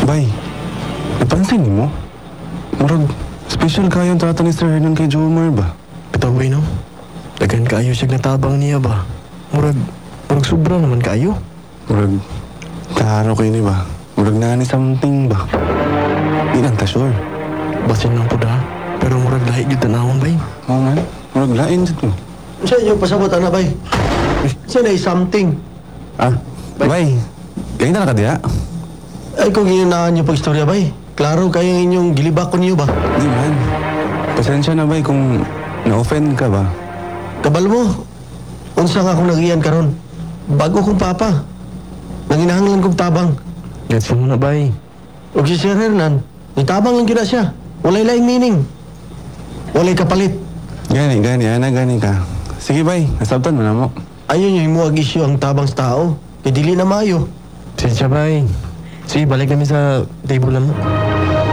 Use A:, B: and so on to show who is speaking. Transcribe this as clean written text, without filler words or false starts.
A: Bay, napansin mo? Murag, special kayo ang trata ni Sir Hernan kay Jomar ba?
B: Bitaw bay no? Dagan kaayo siya natabang niya ba? Murag sobra naman kaayo.
A: Murag, klaro kayo ni ba? Murag nani something ba? Di lang ta sure.
B: Basin lang po da. Pero murag lahi gyud tanawon bay.
A: Oo nga, murag lain dito.
C: Sa inyo pasabot ana bay. Sa na something.
A: Ah, Bay, kayo na ka diya?
C: Ay kung ginunaan niyo pag istorya bay. Klaro kayo ang inyong gilibakon niyo ba?
A: Di man. Pasensya na Bay kung na-offend ka ba?
C: Kabal mo. Unsa nga akong nagiyan karon. Bago kong papa. Nanginahanglan kong tabang.
B: Gets mo na bay.
C: Ug si Sir Hernan, nitabang lang gina siya. Walay laing meaning. Walay kapalit.
A: Gani ka. Sige Bay, nasabtan mo na mo.
C: Ayaw niyo himuag isyu ang tabang sa tao. Kaya dili na maayo.
B: Siya bay. Sige, balik kami sa table mo.